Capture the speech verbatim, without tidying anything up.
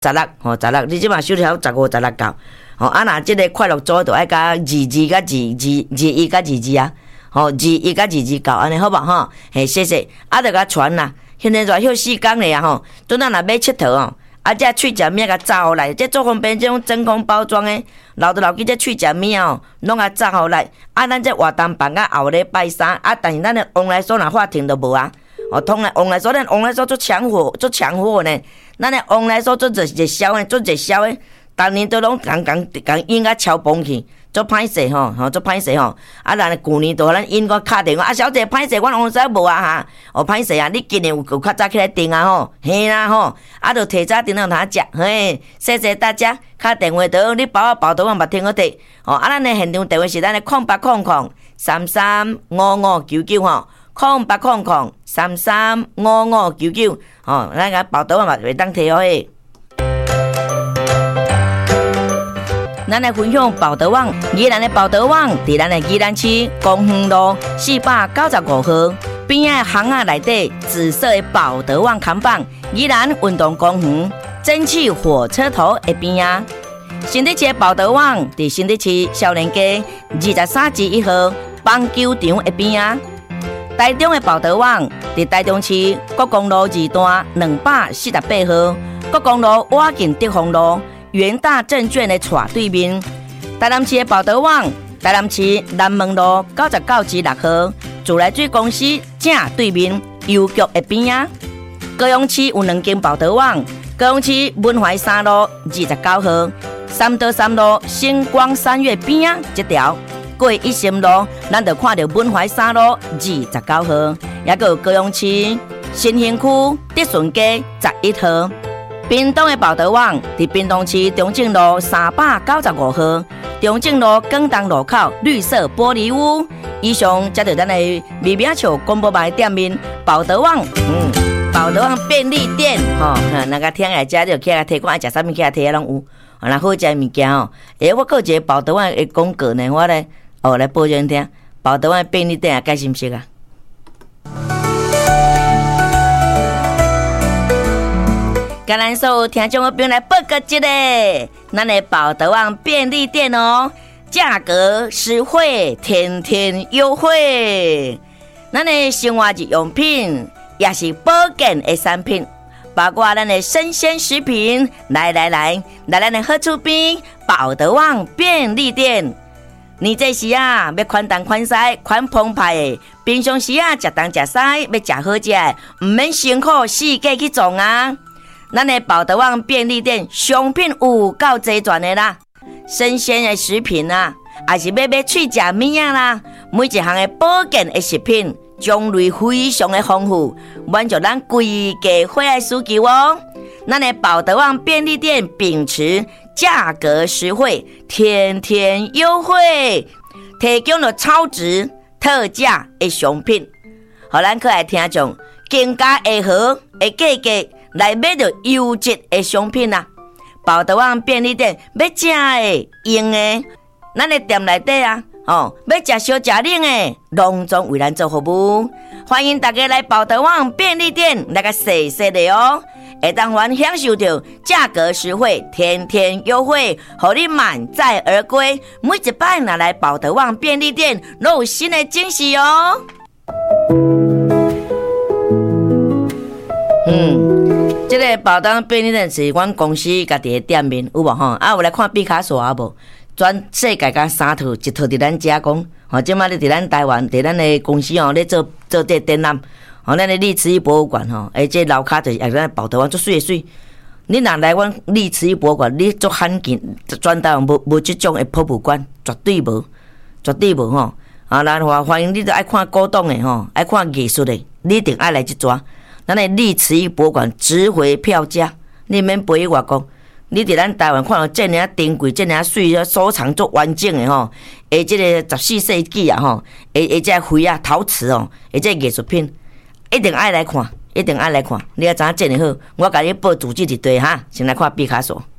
十六吼，十六，你即马收条十五、十六到。吼，啊，若即个快乐组就爱加二二甲二二二一甲二二啊，吼，二一甲二二到安尼好无吼？嘿，谢谢，啊，着甲传啦。现在热休四工咧啊吼，拄咱若要佚佗哦，啊，这喙食物甲炸互来，这做方便，这种真空包装诶，留着留去这喙食物哦，拢甲炸互来。啊，咱这活动办到后礼拜三，啊，但是咱的往来所若法庭都无啊。哦，通来往来所，咱往来所做抢货，做抢货呢。咱的往来所做热热销诶，做热销诶。逐年都拢共共共引甲超崩去，做歹势吼，吼做歹势吼。啊，咱旧年都互咱引个敲电话，啊，小姐歹势，阮往时无啊哈，哦歹势啊，你今年有有较早起来订啊吼，嘿啦吼，啊，就提早订了通食，嘿，谢谢大家。敲电话倒，你包啊包倒，我嘛听好摕。哦，啊，咱的现场电话是咱的空八空空三三五五九九吼，空八空空三三五五九九，哦，咱个包倒我嘛会当摕好诶。咱来分享宝德网，宜兰的宝德网伫咱的宜兰区公园路四百九十五号边仔巷仔内底紫色的宝德网看板，宜兰运动公园蒸汽火车头的边仔。新竹市的宝德网伫新竹市少年街二十三至一号棒球场的边仔。台中的宝德网伫台中市国公路二段两百四十八号国公路瓦近德丰路元大证券的斜对面。台南市的宝德网，台南市南门路九十九至六号自来水公司正对面邮局的边仔。高雄市有两间宝德网，高雄市文怀三路二十九号三德三路星光三月边仔这条。过一心路，咱就看到文怀三路二十九号，也有高雄市新兴区德顺街十一号。屏东的宝德网伫屏东市中正路三百九十五号，中正路广东路口绿色玻璃屋。以上才是咱的微微笑广播版的店面宝德网，嗯，宝德网便利店，吼、哦，那个听来食就起来摕，看爱食啥物起来摕拢有，啊，那好食的物件吼。诶，我有一个宝德网的广告呢，我来哦来播给你听。宝德网便利店啊，该识毋识啊？甲咱所有听众朋友来报告一个，咱的宝德网便利店哦，价格实惠，天天优惠。咱的生活日用品也是保健的产品，包括咱的生鲜食品。来来来，来咱的好厝边宝德网便利店。你这时啊，要款东款西、款澎湃的，平常时啊，食东食西，要食好食，唔免辛苦四界去撞啊。咱的宝德网便利店商品有够齐全的啦，生鲜的食品啊，也是要买喙食物啊啦，每一项的保健的食品种类非常的丰富，满足咱规家伙的需求哦。咱的宝德网便利店秉持价格实惠、天天优惠，提供了超值特价的商品，互咱可爱听众更加会好的价格。来买到优质的商品啊！宝德网便利店要食的、用的，咱的店内底啊，哦，要食小食冷的，拢总为咱做服务。欢迎大家来宝德网便利店来个细细的哦，会当还享受到价格实惠、天天优惠，互你满载而归。每一摆拿来宝德网便利店，都有新的惊喜哦。嗯，这个宝德网便利店是阮公司家己的店面，有无吼？啊，有来看毕卡索啊无？全世界甲三套，一套伫咱遮讲，吼，即马咧伫咱台湾，伫咱的公司吼咧做做这展览，吼，咱的历史博物馆吼，而且楼骹就是咱宝德网做水水。你若来阮历史博物馆，你做罕见，全台湾无无即种的博物馆，绝对无，绝对无吼。啊，咱话欢迎你都爱看古董的吼，爱看艺术的，你一定爱来即抓。咱的历史博物馆值回票价，你免陪我讲。你伫咱台湾看到这样珍贵、这样水收藏做完整的吼，而这个十四世纪啊吼，而而这灰啊陶瓷哦，而这艺术品，一定爱来看，一定爱来看。你要知影这样好，我甲你报住址一堆哈，先来看毕卡索。